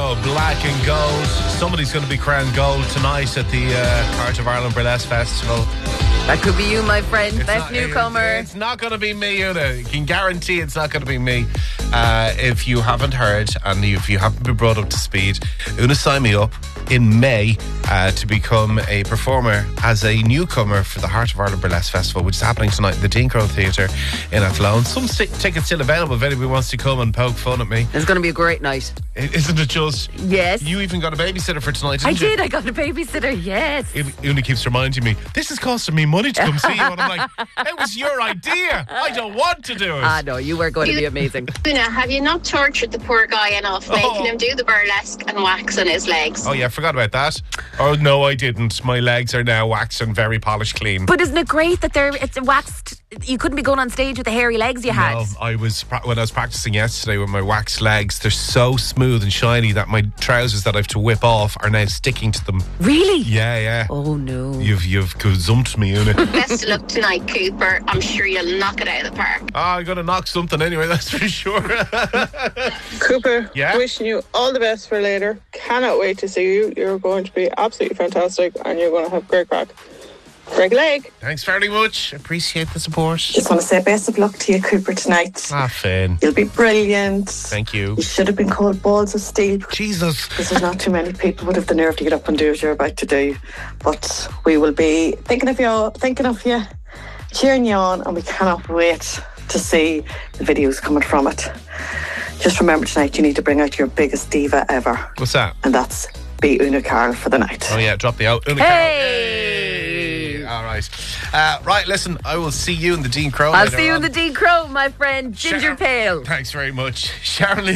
Oh, black and gold. Somebody's going to be crowned gold tonight at the Heart of Ireland Burlesque Festival. That could be you, my friend. Best newcomer. It's not going to be me, Una. You can guarantee it's not going to be me. If you haven't heard and if you haven't been brought up to speed, Una signed me up in May to become a performer as a newcomer for the Heart of Ireland Burlesque Festival, which is happening tonight at the Dean Crowe Theatre in Athlone. Some tickets still available if anybody wants to come and poke fun at me. It's going to be a great night. Isn't it just? Yes. You even got a babysitter for tonight, didn't you? I did. I got a babysitter, yes. Una keeps reminding me, this is costing me money to come see you. And I'm like, it was your idea. I don't want to do it. No, you were going to be amazing. Una, have you not tortured the poor guy enough, making him do the burlesque and wax on his legs? Oh, yeah, I forgot about that. Oh, no, I didn't. My legs are now waxed and very polished clean. But isn't it great that it's waxed? You couldn't be going on stage with the hairy legs you had. No, when I was practicing yesterday with my waxed legs, they're so smooth and shiny that my trousers that I have to whip off are now sticking to them. Really? Yeah. Oh, no. You've gazumped me, Una. Best of luck tonight, Cooper. I'm sure you'll knock it out of the park. I'm going to knock something anyway, that's for sure. Cooper, yeah? Wishing you all the best for later. Cannot wait to see you. You're going to be absolutely fantastic and you're going to have great crack. Greg Leg. Thanks very much. Appreciate the support. Just want to say best of luck to you, Cooper, tonight. Finn. You'll be brilliant. Thank you. You should have been called Balls of Steel. Jesus. Because there's not too many people would have the nerve to get up and do what you're about to do. But we will be thinking of you, cheering you on, and we cannot wait to see the videos coming from it. Just remember tonight, you need to bring out your biggest diva ever. What's that? And that's be Una Carroll for the night. Oh yeah, drop the out. Una Hey! All right. Right, listen, I will see you in the Dean Crowe. I'll see you in the Dean Crowe, my friend. Ginger Pale. Thanks very much. Sharon Lee